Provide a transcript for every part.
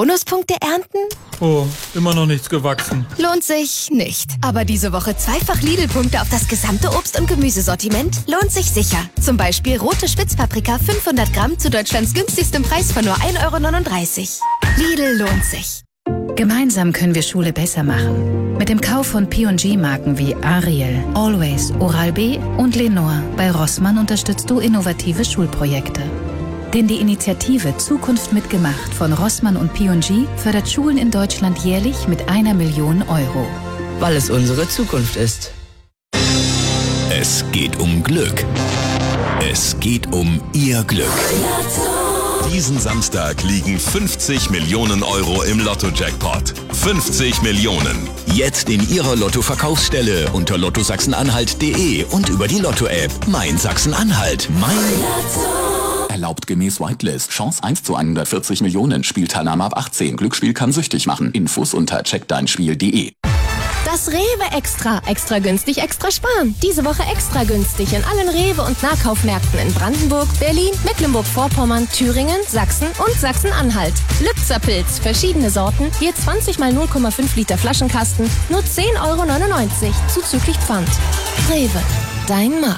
Bonuspunkte ernten? Oh, immer noch nichts gewachsen. Lohnt sich nicht. Aber diese Woche zweifach Lidl-Punkte auf das gesamte Obst- und Gemüsesortiment lohnt sich sicher. Zum Beispiel rote Spitzpaprika 500 Gramm zu Deutschlands günstigstem Preis von nur 1,39 €. Lidl lohnt sich. Gemeinsam können wir Schule besser machen. Mit dem Kauf von P&G-Marken wie Ariel, Always, Oral-B und Lenor bei Rossmann unterstützt du innovative Schulprojekte. Denn die Initiative Zukunft mitgemacht von Rossmann und P&G fördert Schulen in Deutschland jährlich mit 1 Million €. Weil es unsere Zukunft ist. Es geht um Glück. Es geht um Ihr Glück. Diesen Samstag liegen 50 Millionen € im Lotto-Jackpot. 50 Millionen. Jetzt in Ihrer Lotto-Verkaufsstelle unter lottosachsen-anhalt.de und über die Lotto-App. Mein Sachsen-Anhalt. Mein Lotto. Erlaubt gemäß Whitelist. Chance 1 zu 140 Millionen. Spielteilnahme ab 18. Glücksspiel kann süchtig machen. Infos unter checkdeinspiel.de. Das Rewe Extra. Extra günstig, extra sparen. Diese Woche extra günstig in allen Rewe- und Nahkaufmärkten in Brandenburg, Berlin, Mecklenburg-Vorpommern, Thüringen, Sachsen und Sachsen-Anhalt. Lübzer-Pilz, verschiedene Sorten, je 20 mal 0,5 Liter Flaschenkasten, nur 10,99 € zuzüglich Pfand. Rewe, dein Markt.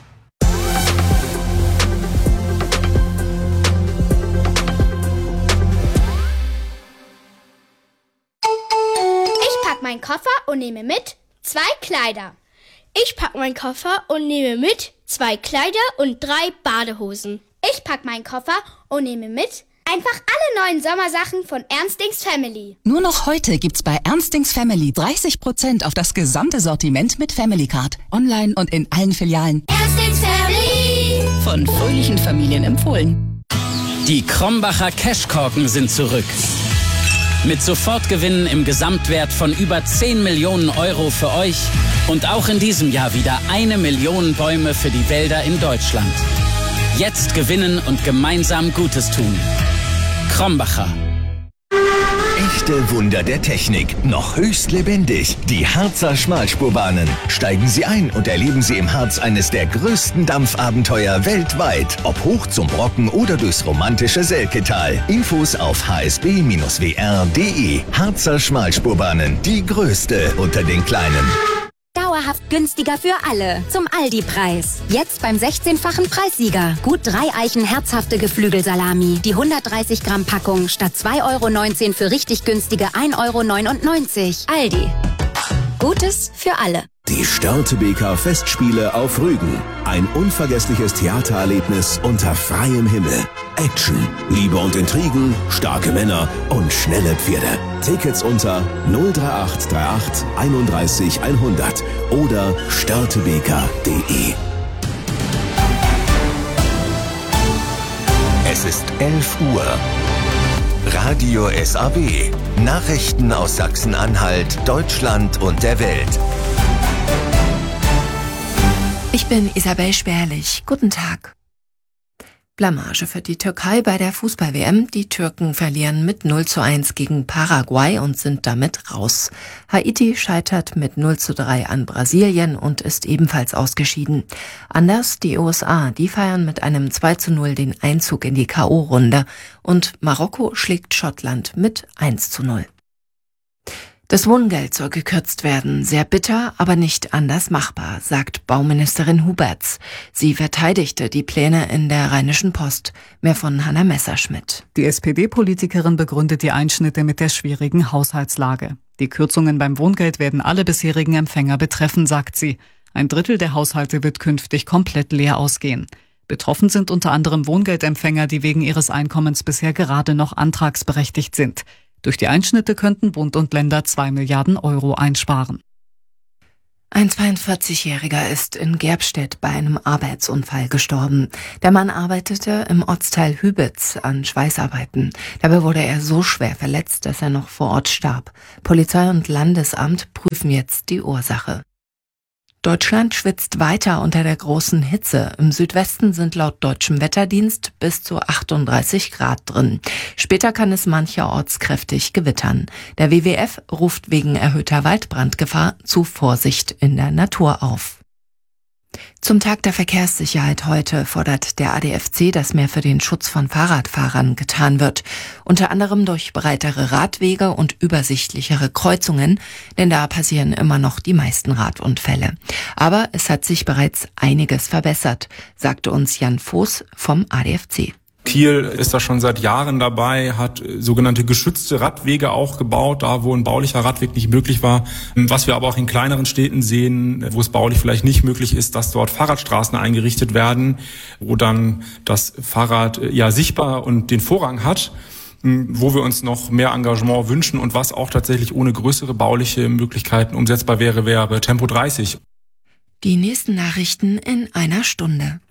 Meinen Koffer und nehme mit 2 Kleider. Ich pack meinen Koffer und nehme mit 2 Kleider und 3 Badehosen. Ich pack meinen Koffer und nehme mit einfach alle neuen Sommersachen von Ernstings Family. Nur noch heute gibt's bei Ernstings Family 30% auf das gesamte Sortiment mit Family Card. Online und in allen Filialen. Ernstings Family. Von fröhlichen Familien empfohlen. Die Krombacher Cashkorken sind zurück. Mit Sofortgewinnen im Gesamtwert von über 10 Millionen € für euch und auch in diesem Jahr wieder 1 Million Bäume für die Wälder in Deutschland. Jetzt gewinnen und gemeinsam Gutes tun. Krombacher. Echte Wunder der Technik, noch höchst lebendig. Die Harzer Schmalspurbahnen. Steigen Sie ein und erleben Sie im Harz eines der größten Dampfabenteuer weltweit. Ob hoch zum Brocken oder durchs romantische Selketal. Infos auf hsb-wr.de. Harzer Schmalspurbahnen, die größte unter den kleinen. Dauerhaft günstiger für alle. Zum Aldi-Preis. Jetzt beim 16-fachen Preissieger. Gut 3 Eichen herzhafte Geflügelsalami. Die 130 Gramm Packung statt 2,19 € für richtig günstige 1,99 €. Aldi. Gutes für alle. Die Störtebeker Festspiele auf Rügen. Ein unvergessliches Theatererlebnis unter freiem Himmel. Action, Liebe und Intrigen, starke Männer und schnelle Pferde. Tickets unter 03838 31 100 oder störtebeker.de. Es ist 11 Uhr. Radio SAW. Nachrichten aus Sachsen-Anhalt, Deutschland und der Welt. Ich bin Isabel Sperlich. Guten Tag. Blamage für die Türkei bei der Fußball-WM. Die Türken verlieren mit 0:1 gegen Paraguay und sind damit raus. Haiti scheitert mit 0:3 an Brasilien und ist ebenfalls ausgeschieden. Anders die USA, die feiern mit einem 2:0 den Einzug in die K.O.-Runde. Und Marokko schlägt Schottland mit 1:0. Das Wohngeld soll gekürzt werden. Sehr bitter, aber nicht anders machbar, sagt Bauministerin Huberts. Sie verteidigte die Pläne in der Rheinischen Post. Mehr von Hanna Messerschmidt. Die SPD-Politikerin begründet die Einschnitte mit der schwierigen Haushaltslage. Die Kürzungen beim Wohngeld werden alle bisherigen Empfänger betreffen, sagt sie. 1/3 der Haushalte wird künftig komplett leer ausgehen. Betroffen sind unter anderem Wohngeldempfänger, die wegen ihres Einkommens bisher gerade noch antragsberechtigt sind. Durch die Einschnitte könnten Bund und Länder 2 Milliarden € einsparen. Ein 42-Jähriger ist in Gerbstedt bei einem Arbeitsunfall gestorben. Der Mann arbeitete im Ortsteil Hübitz an Schweißarbeiten. Dabei wurde er so schwer verletzt, dass er noch vor Ort starb. Polizei und Landesamt prüfen jetzt die Ursache. Deutschland schwitzt weiter unter der großen Hitze. Im Südwesten sind laut deutschem Wetterdienst bis zu 38 Grad drin. Später kann es mancherorts kräftig gewittern. Der WWF ruft wegen erhöhter Waldbrandgefahr zu Vorsicht in der Natur auf. Zum Tag der Verkehrssicherheit heute fordert der ADFC, dass mehr für den Schutz von Fahrradfahrern getan wird. Unter anderem durch breitere Radwege und übersichtlichere Kreuzungen, denn da passieren immer noch die meisten Radunfälle. Aber es hat sich bereits einiges verbessert, sagte uns Jan Voß vom ADFC. Kiel ist da schon seit Jahren dabei, hat sogenannte geschützte Radwege auch gebaut, da wo ein baulicher Radweg nicht möglich war. Was wir aber auch in kleineren Städten sehen, wo es baulich vielleicht nicht möglich ist, dass dort Fahrradstraßen eingerichtet werden, wo dann das Fahrrad sichtbar und den Vorrang hat, wo wir uns noch mehr Engagement wünschen und was auch tatsächlich ohne größere bauliche Möglichkeiten umsetzbar wäre Tempo 30. Die nächsten Nachrichten in einer Stunde.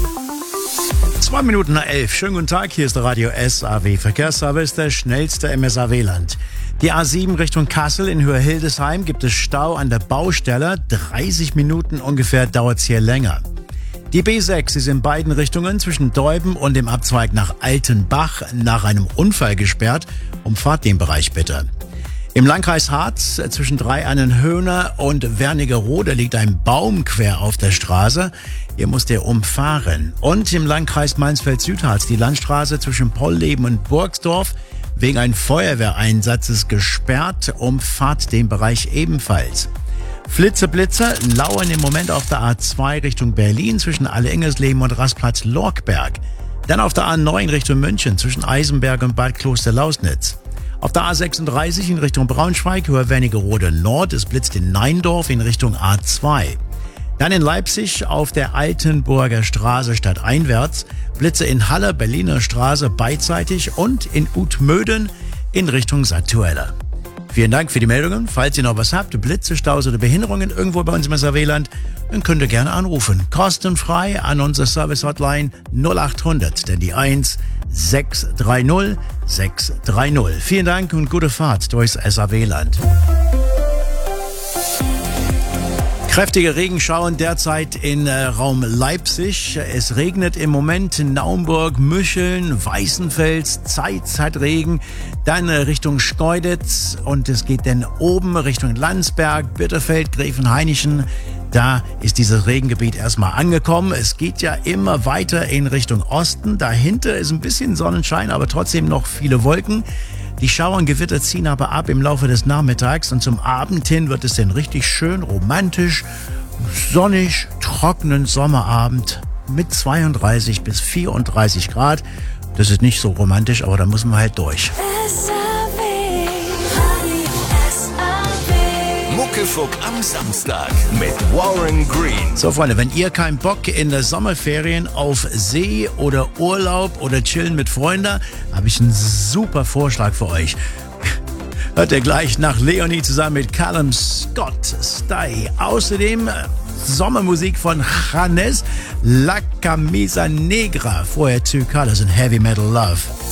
11:02. Schönen guten Tag, hier ist der Radio SAW Verkehrsservice, der schnellste im SAW-Land. Die A7 Richtung Kassel in Höhe-Hildesheim gibt es Stau an der Baustelle. 30 Minuten ungefähr dauert es hier länger. Die B6 ist in beiden Richtungen zwischen Deuben und dem Abzweig nach Altenbach nach einem Unfall gesperrt. Umfahrt den Bereich bitte. Im Landkreis Harz zwischen Dreiannenhöhner und Wernigerode liegt ein Baum quer auf der Straße. Hier muss der umfahren. Und im Landkreis Mansfeld-Südharz die Landstraße zwischen Polleben und Burgsdorf wegen eines Feuerwehreinsatzes gesperrt. Umfahrt den Bereich ebenfalls. Flitze-Blitzer lauern im Moment auf der A2 Richtung Berlin zwischen Alle-Ingersleben und Rastplatz-Lorkberg. Dann auf der A9 Richtung München zwischen Eisenberg und Bad Kloster-Lausnitz. Auf der A36 in Richtung Braunschweig, Höhe Wernigerode Nord, es blitzt in Neindorf in Richtung A2. Dann in Leipzig auf der Altenburger Straße stadteinwärts, Blitze in Halle, Berliner Straße beidseitig und in Utmöden in Richtung Satuella. Vielen Dank für die Meldungen. Falls ihr noch was habt, Blitze, Staus oder Behinderungen irgendwo bei uns im SAW-Land, dann könnt ihr gerne anrufen. Kostenfrei an unsere Service-Hotline 0800, denn die 1 630 630. Vielen Dank und gute Fahrt durchs SAW-Land. Kräftige Regenschauer derzeit in Raum Leipzig. Es regnet im Moment in Naumburg, Mücheln, Weißenfels, Zeitregen, dann Richtung Schkeuditz und es geht dann oben Richtung Landsberg, Bitterfeld, Gräfenhainichen. Da ist dieses Regengebiet erstmal angekommen. Es geht ja immer weiter in Richtung Osten. Dahinter ist ein bisschen Sonnenschein, aber trotzdem noch viele Wolken. Die Schauer und Gewitter ziehen aber ab im Laufe des Nachmittags und zum Abend hin wird es dann richtig schön romantisch, sonnig, trockenen Sommerabend mit 32 bis 34 Grad. Das ist nicht so romantisch, aber da muss man halt durch. Muckefuck am Samstag mit Warren Green. So Freunde, wenn ihr keinen Bock in der Sommerferien auf See oder Urlaub oder Chillen mit Freunden, habe ich einen super Vorschlag für euch. Hört ihr gleich nach Leonie zusammen mit Callum Scott Stay. Außerdem Sommermusik von Janes, La Camisa Negra, vorher Two Colors und Heavy Metal Love.